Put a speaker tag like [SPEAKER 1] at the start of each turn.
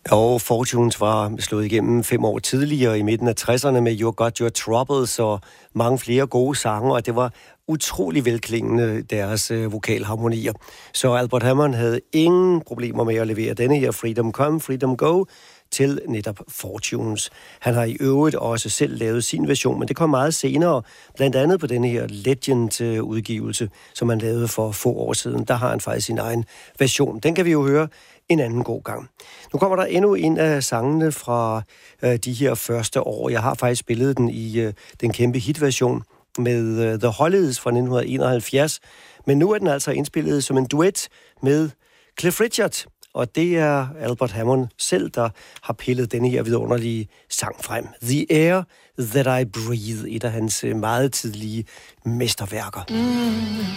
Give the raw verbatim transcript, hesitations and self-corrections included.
[SPEAKER 1] Og Fortunes var slået igennem fem år tidligere i midten af tresserne med You Got Your Troubles og mange flere gode sange, og det var utrolig velklingende, deres øh, vokalharmonier. Så Albert Hammond havde ingen problemer med at levere denne her Freedom Come, Freedom Go til netop Fortunes. Han har i øvrigt også selv lavet sin version, men det kom meget senere, blandt andet på denne her Legend-udgivelse, som han lavede for få år siden. Der har han faktisk sin egen version. Den kan vi jo høre en anden god gang. Nu kommer der endnu en af sangene fra øh, de her første år. Jeg har faktisk spillet den i øh, den kæmpe hitversion med uh, The Hollies fra nitten enoghalvfjerds, men nu er den altså indspillet som en duet med Cliff Richard, og det er Albert Hammond selv, der har pillet denne her vidunderlige sang frem. The Air That I Breathe, et af hans meget tidlige mesterværker.
[SPEAKER 2] Mm.